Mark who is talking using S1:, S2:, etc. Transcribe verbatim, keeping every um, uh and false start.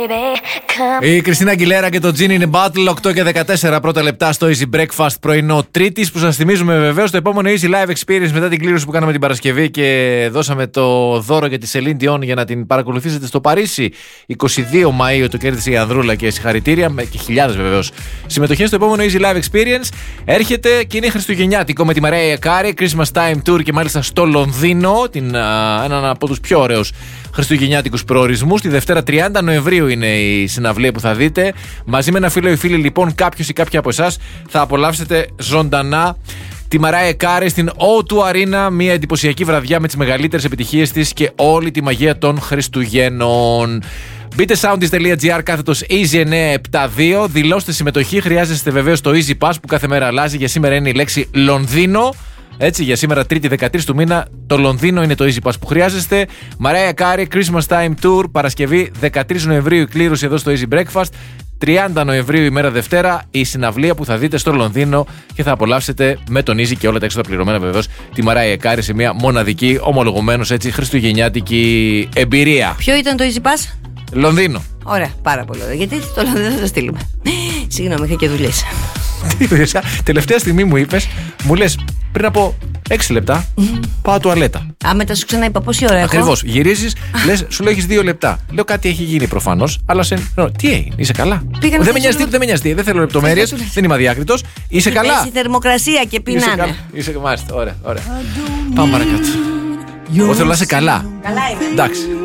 S1: Η Κριστίνα Αγγιλέρα και το Gin in a Bottle, οκτώ και δεκατέσσερα πρώτα λεπτά στο Easy Breakfast πρωινό Τρίτης, που σας θυμίζουμε βεβαίως το επόμενο Easy Live Experience μετά την κλήρωση που κάναμε την Παρασκευή και δώσαμε το δώρο για τη Celine Dion για να την παρακολουθήσετε στο Παρίσι. εικοστή δεύτερη Μαΐου το κέρδισε η Ανδρούλα και συγχαρητήρια, και χιλιάδες βεβαίως συμμετοχές στο επόμενο Easy Live Experience. Έρχεται και είναι χριστουγεννιάτικο με τη Mariah Carey, Christmas Time Tour και μάλιστα στο Λονδίνο, την, α, έναν από τους πιο ωραίους χριστουγεννιάτικους προορισμούς. Τη Δευτέρα τριάντα Νοεμβρίου είναι η συναυλία που θα δείτε. Μαζί με ένα φίλο ή φίλη, λοιπόν, κάποιος ή κάποια από εσάς θα απολαύσετε ζωντανά τη Mariah Carey στην ο δύο Arena, μια εντυπωσιακή βραδιά με τις μεγαλύτερες επιτυχίες της και όλη τη μαγεία των Χριστουγέννων. Μπείτε soundis.gr κάθετος Easy εννιακόσια εβδομήντα δύο, δηλώστε συμμετοχή. Χρειάζεστε βεβαίως το Easy Pass που κάθε μέρα αλλάζει. Για σήμερα είναι η λέξη Λονδίνο. Έτσι, για σήμερα Τρίτη δεκατρείς του μήνα, το Λονδίνο είναι το Easy Pass που χρειάζεστε. Mariah Carey, Christmas Time Tour, Παρασκευή δεκατρείς Νοεμβρίου η κλήρωση εδώ στο Easy Breakfast. τριάντα Νοεμβρίου ημέρα Δευτέρα η συναυλία που θα δείτε στο Λονδίνο και θα απολαύσετε με τον Easy και όλα τα έξοδα πληρωμένα βεβαίως τη Mariah Carey σε μια μοναδική, ομολογουμένως έτσι, χριστουγεννιάτικη εμπειρία.
S2: Ποιο ήταν το Easy Pass?
S1: Λονδίνο.
S2: Ωραία, πάρα πολύ ωραία. Γιατί το Λονδίνο θα το στείλουμε. Συγγνώμη, είχα και δουλειές.
S1: Τελευταία στιγμή μου είπες, μου λες πριν από έξι λεπτά πάω τουαλέτα.
S2: Α, μετά σου ξαναείπα πόση ώρα έχω.
S1: Ακριβώς. Γυρίζεις, λες, σου λέω έχεις δύο λεπτά. Λέω κάτι έχει γίνει προφανώς, αλλά σε. No, τι έγινε, είσαι καλά?
S2: Πήγαμε
S1: δεν με νοιάζει, δεν με νοιάζει, δεν θέλω λεπτομέρειες, δεν είμαι αδιάκριτος. Είσαι
S2: και
S1: καλά?
S2: πέσει η θερμοκρασία και πεινάνε.
S1: Είσαι μάλιστα, ωραία, ωραία. Πάμε παρακάτω. Εγώ θέλω να είσαι καλά.
S2: Καλά είμαι.
S1: Εντάξει.